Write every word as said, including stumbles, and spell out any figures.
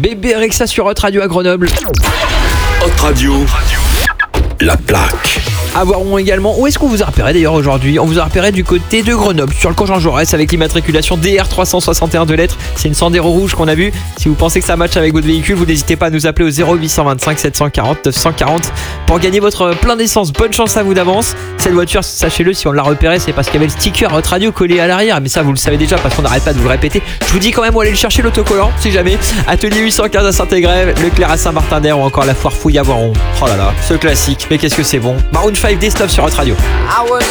Bébé Rexha sur Hot Radio à Grenoble. Hot Radio, la plaque. À Voiron également. Où est-ce qu'on vous a repéré d'ailleurs aujourd'hui? On vous a repéré du côté de Grenoble, sur le camp Jean Jaurès, avec l'immatriculation D R trois cent soixante et un de lettres. C'est une Sandero rouge qu'on a vue. Si vous pensez que ça match avec votre véhicule, vous n'hésitez pas à nous appeler au zéro huit cent vingt-cinq sept cent quarante neuf cent quarante pour gagner votre plein d'essence. Bonne chance à vous d'avance. Cette voiture, sachez-le, si on l'a repérée, c'est parce qu'il y avait le sticker Hot Radio collé à l'arrière. Mais ça, vous le savez déjà parce qu'on n'arrête pas de vous le répéter. Je vous dis quand même où aller le chercher, l'autocollant, si jamais. Atelier huit cent quinze à Saint-Égrève, Leclerc à Saint-Martin-d'Air ou encore la Foire Fouille à Voiron. Oh là là, ce classique. Mais qu'est-ce que c'est bon. Maroon five, Des Stuff sur Hot Radio. I was